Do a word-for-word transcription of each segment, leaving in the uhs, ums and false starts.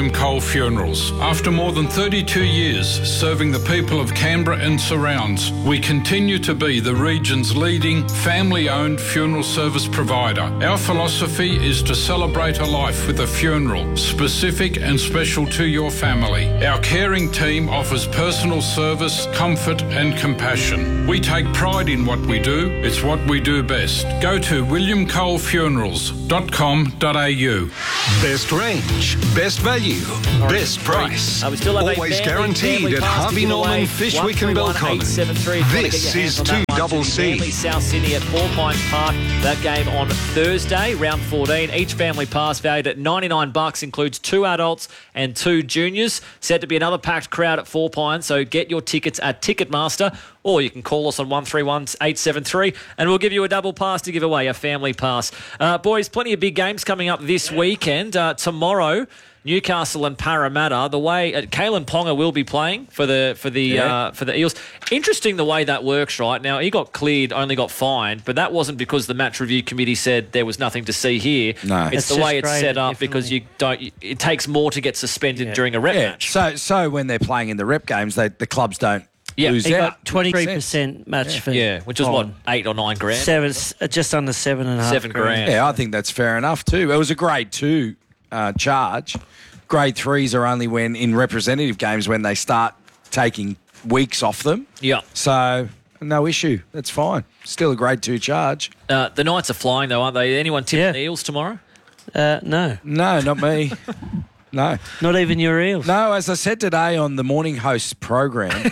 William Cole Funerals. After more than thirty-two years serving the people of Canberra and surrounds, we continue to be the region's leading family-owned funeral service provider. Our philosophy is to celebrate a life with a funeral, specific and special to your family. Our caring team offers personal service, comfort and compassion. We take pride in what we do. It's what we do best. Go to william cole funerals dot com dot a u. Best range, best value, best price. Uh, we still have Always a guaranteed family at pass to Harvey give Norman away. Fishwick and Belconnen. This is two double C. Manly South Sydney at Four Pines Park. That game on Thursday, round fourteen. Each family pass valued at ninety-nine bucks, includes two adults and two juniors. Said to be another packed crowd at Four Pines, so get your tickets at Ticketmaster, or you can call us on one three one eight seven three and we'll give you a double pass to give away, a family pass. Uh, boys, plenty of big games coming up this weekend. Uh, tomorrow, Newcastle and Parramatta. The way uh, Kalen Ponga will be playing for the for the yeah. uh, for the Eels. Interesting the way that works, right? Now he got cleared, only got fined, but that wasn't because the match review committee said there was nothing to see here. No, it's, it's the way it's set up because you don't. It takes more to get suspended yeah. during a rep yeah. match. So so when they're playing in the rep games, they, the clubs don't. Yeah, lose he out. got twenty-three percent match yeah. fee. Yeah, which is on. what, eight or nine grand? Seven, just under seven and a half. Seven grand. grand. Yeah, I think that's fair enough too. It was a grade two uh, charge. Grade threes are only when in representative games when they start taking weeks off them. Yeah. So no issue. That's fine. Still a grade two charge. Uh, the Knights are flying though, aren't they? Anyone tipping Yeah. the Eels tomorrow? Uh, no. No, not me. No. Not even your Eels. No, as I said today on the morning host program,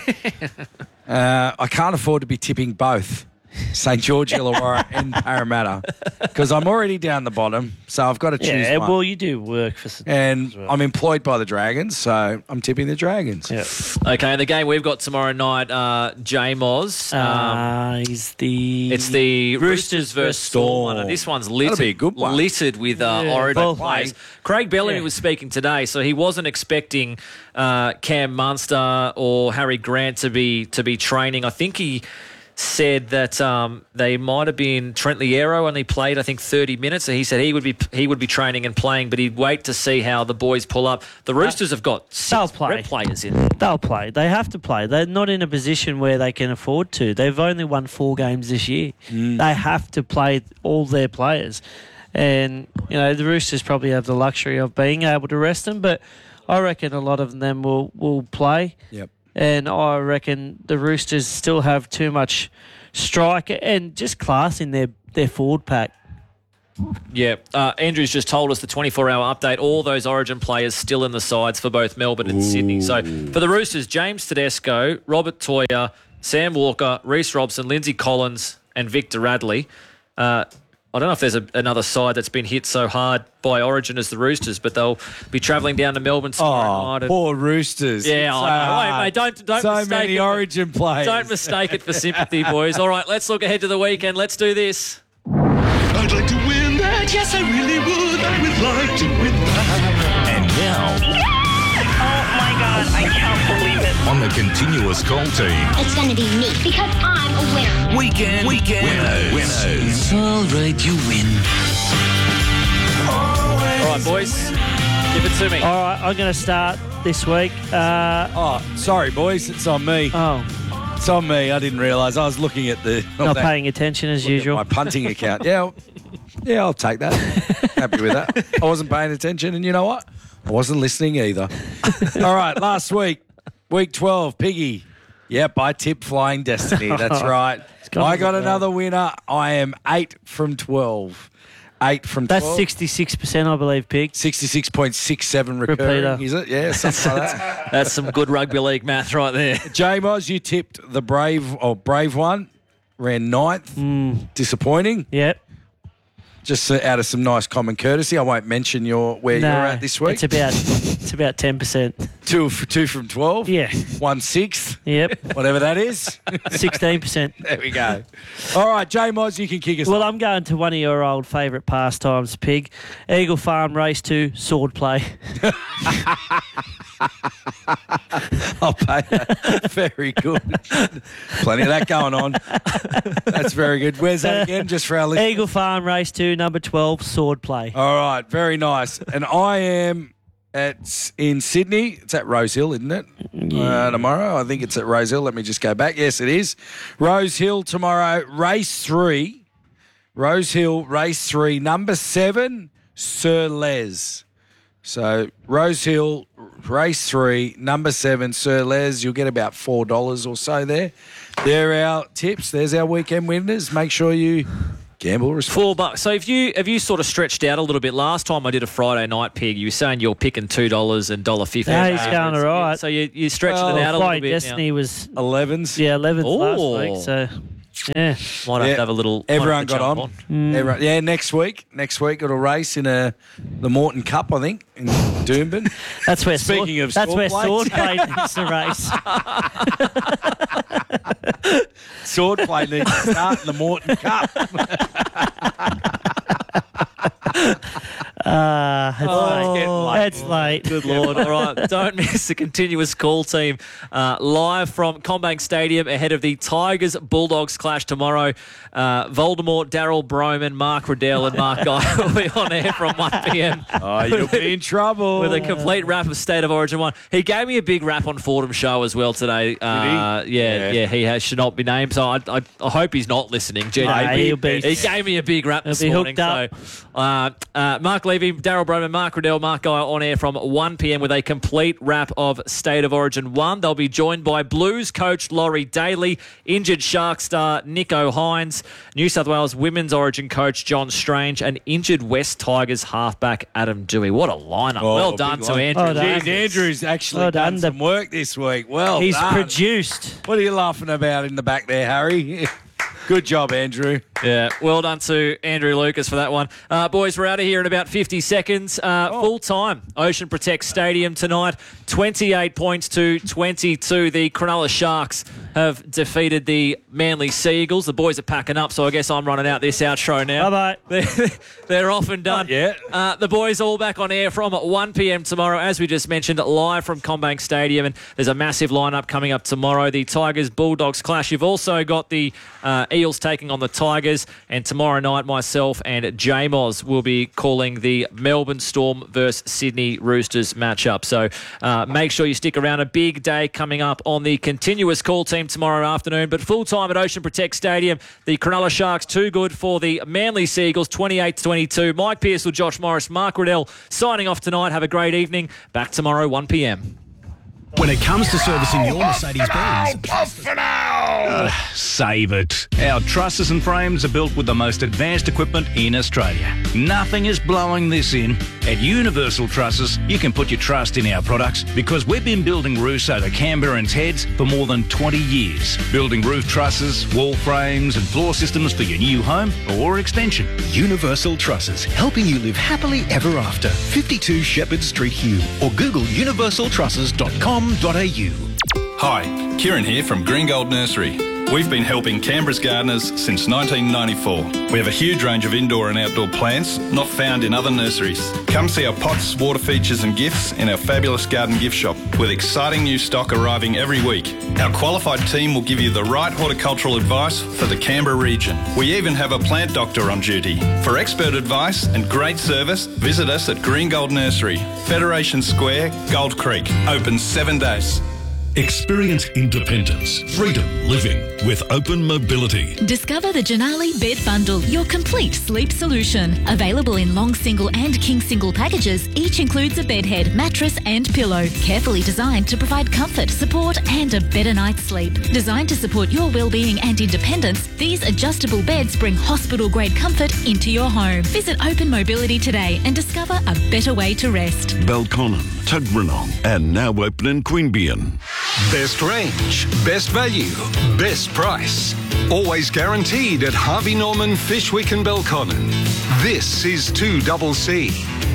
uh, I can't afford to be tipping both St George Illawarra and Parramatta because I'm already down the bottom, so I've got to choose Yeah, one. well, you do work for St and well. I'm employed by the Dragons, so I'm tipping the Dragons. Yeah. Okay, and the game we've got tomorrow night, uh, J Moz. Um, Uh, is the... it's the Roosters versus Storm. Storm. And this one's That'll littered, be a good one. littered with uh, Yeah, Origin well players. played. Craig Bellamy Yeah. was speaking today, so he wasn't expecting uh, Cam Munster or Harry Grant to be to be training. I think he said that um, they might have been Trent Liero only played I think thirty minutes. So he said he would be he would be training and playing, but he'd wait to see how the boys pull up. The Roosters have got They'll six play. rep players in. They'll play. They have to play. They're not in a position where they can afford to. They've only won four games this year. Mm. They have to play all their players. And, you know, the Roosters probably have the luxury of being able to rest them, but I reckon a lot of them will, will play. Yep. And I reckon the Roosters still have too much strike and just class in their, their forward pack. Yeah, uh, Andrew's just told us the twenty-four hour update. All those Origin players still in the sides for both Melbourne and Sydney. So for the Roosters, James Tedesco, Robert Toya, Sam Walker, Reece Robson, Lindsay Collins and Victor Radley. Uh, I don't know if there's a, another side that's been hit so hard by Origin as the Roosters, but they'll be travelling down to Melbourne tomorrow Oh, night. and- poor Roosters. Yeah, So I know. Wait, hard. mate, don't, don't so mistake many it. Origin players. Don't mistake it for sympathy, boys. All right, let's look ahead to the weekend. Let's do this. I'd like to win that. Yes, I really would. I would like to win that. And now, Oh my God, I can't believe it. on the continuous call team, It's going to be me because I'm a winner. weekend, weekend winners. winners. All right, you win. All right, boys, give it to me. All right, I'm going to start this week. Uh, Oh, sorry, boys. It's on me. oh, It's on me. I didn't realise. I was looking at the... not that- paying attention as Look at usual. my punting account. Yeah, I'll- yeah, I'll take that. Happy with that. I wasn't paying attention, and you know what? I wasn't listening either. All right, last week, week twelve, Piggy. Yep, I tipped Flying Destiny. That's right. gone I got well. another winner. I am eight from twelve. Eight from That's twelve. sixty-six percent, I believe, Pig. sixty-six point six seven recurring, Repeater. is it? Yeah, something like that. That's some good rugby league math right there. J-Moz, you tipped the Brave or Brave one, ran ninth. Mm. Disappointing. Yep. Just uh, out of some nice common courtesy, I won't mention your where No, you're at this week. It's about it's about ten percent. two, two from twelve. Yeah. One sixth. Yep. Whatever that is. Sixteen percent. There we go. All right, J-Moz, you can kick us Well, off. I'm going to one of your old favourite pastimes, Pig. Eagle Farm Race two, sword play. I'll pay that. Very good. Plenty of that going on. That's very good. Where's that again? Just for our listeners. Eagle Farm Race two, number twelve, sword play. All right, very nice. And I am It's in Sydney. It's at Rose Hill, isn't it? Uh, tomorrow. I think it's at Rose Hill. Let me just go back. Yes, it is. Rose Hill tomorrow. Race three. Rose Hill, race three. Number seven, Sir Les. So, Rose Hill, race three, number seven, Sir Les. You'll get about four dollars or so there. There are our tips. There's our weekend winners. Make sure you gamble responsibly. Four bucks. So if you have you sort of stretched out a little bit. Last time I did a Friday night pig, you were saying you're picking two dollars and dollar fifty. No, he's going all right. So you you stretching Well, it out a little Flight bit. Destiny now. was elevens. yeah eleventh last Ooh. week. So yeah, Might have Yeah. to have a little. might Everyone have to got jump on. Everyone, yeah, next week. Next week it'll race in a the Morton Cup, I think, in Doomben. that's where Speaking sword, of that's where sword sword play needs to race. Swordplay needs to start in the Morton Cup. Uh, it's Oh, late. it's getting late. It's late. Good Lord. All right. Don't miss the continuous call team uh, live from Combank Stadium ahead of the Tigers Bulldogs clash tomorrow. Uh, Voldemort, Daryl Broman, Mark Riddell, and Mark Guy will be on air from one p.m. Oh, you'll be in trouble. with a complete wrap of State of Origin one. He gave me a big rap on Fordham Show as well today. Uh, Did he? Yeah, Yeah. yeah, he has, should not be named. So I, I, I hope he's not listening. Gee, Nah, he, he'll be- he gave me a big rap He'll this be morning. hooked up. So, uh, uh, Mark Levy, Daryl Broman, Mark Riddell, Mark Guy on air from one p.m. with a complete wrap of State of Origin one. They'll be joined by Blues coach Laurie Daly, injured Shark star Nico Hines, New South Wales Women's Origin coach John Strange, and injured West Tigers halfback Adam Dewey. What a lineup. Oh, well big done to line. Andrew. Well done. Jeez, Andrew's actually Well done done. some work this week. Well He's done. produced. What are you laughing about in the back there, Harry? Good job, Andrew. Yeah, well done to Andrew Lucas for that one. Uh, boys, we're out of here in about fifty seconds. Uh, Oh. Full time, Ocean Protect Stadium tonight, twenty-eight points to twenty-two. The Cronulla Sharks have defeated the Manly Sea Eagles. The boys are packing up, so I guess I'm running out this outro now. Bye-bye. They're, they're off and done. Not yet. Uh, the boys all back on air from one p.m. tomorrow, as we just mentioned, live from Combank Stadium. And there's a massive lineup coming up tomorrow. The Tigers Bulldogs clash. You've also got the uh, Eels taking on the Tigers, and tomorrow night myself and J-Moz will be calling the Melbourne Storm versus Sydney Roosters matchup. So uh, make sure you stick around. A big day coming up on the continuous call team tomorrow afternoon, but full time at Ocean Protect Stadium. The Cronulla Sharks too good for the Manly Sea Eagles, twenty-eight to twenty-two. Mike Pearcell, Josh Morris, Mark Riddell signing off tonight. Have a great evening. Back tomorrow one p.m. When it comes to servicing your Mercedes-Benz, Uh, save it. Our trusses and frames are built with the most advanced equipment in Australia. Nothing is blowing this in. At Universal Trusses, you can put your trust in our products because we've been building roofs over Canberrans heads for more than twenty years. Building roof trusses, wall frames and floor systems for your new home or extension. Universal Trusses, helping you live happily ever after. fifty-two Shepherd Street, Hume, or Google universal trusses dot com dot a u. Hi, Kieran here from Green Gold Nursery. We've been helping Canberra's gardeners since nineteen ninety-four. We have a huge range of indoor and outdoor plants not found in other nurseries. Come see our pots, water features and gifts in our fabulous garden gift shop with exciting new stock arriving every week. Our qualified team will give you the right horticultural advice for the Canberra region. We even have a plant doctor on duty. For expert advice and great service, visit us at Green Gold Nursery, Federation Square, Gold Creek. Open seven days. Experience independence, freedom living with Open Mobility. Discover the Janali Bed Bundle, your complete sleep solution. Available in long single and king single packages, each includes a bed head, mattress and pillow. Carefully designed to provide comfort, support and a better night's sleep. Designed to support your well-being and independence, these adjustable beds bring hospital-grade comfort into your home. Visit Open Mobility today and discover a better way to rest. Belconnen, Tuggeranong and now open in Queanbeyan. Best range, best value, best price. Always guaranteed at Harvey Norman, Fishwick and Belconnen. This is two C C.